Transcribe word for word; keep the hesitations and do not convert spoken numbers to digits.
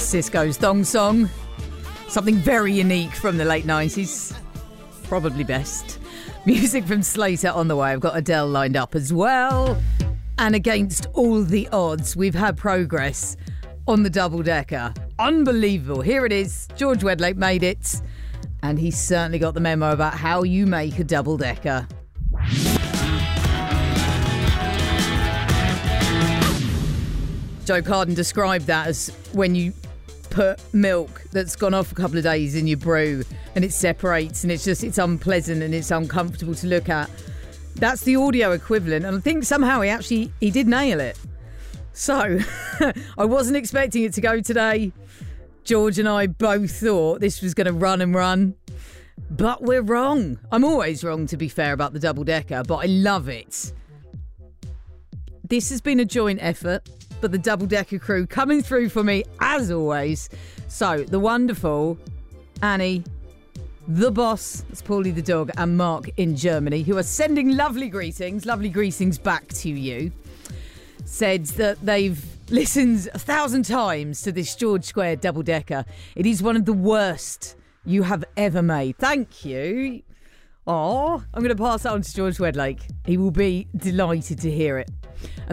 Cisco's Thong Song. Something very unique from the late nineties. Probably best. Music from Slater on the way. I've got Adele lined up as well. And against all the odds, we've had progress on the double-decker. Unbelievable. Here it is. George Wedlake made it. And he certainly got the memo about how you make a double-decker. Joe Carden described that as when you put milk that's gone off a couple of days in your brew and it separates and it's just, it's unpleasant and it's uncomfortable to look at. That's the audio equivalent. And I think somehow he actually, he did nail it. So, I wasn't expecting it to go today. George and I both thought this was going to run and run. But we're wrong. I'm always wrong, to be fair, about the double-decker, but I love it. This has been a joint effort, but the double-decker crew coming through for me, as always. So, the wonderful Annie, the boss, that's Paulie the dog, and Mark in Germany, who are sending lovely greetings, lovely greetings back to you, said that they've listened a thousand times to this George Square double-decker. It is one of the worst you have ever made. Thank you. Oh, I'm going to pass that on to George Wedlake. He will be delighted to hear it.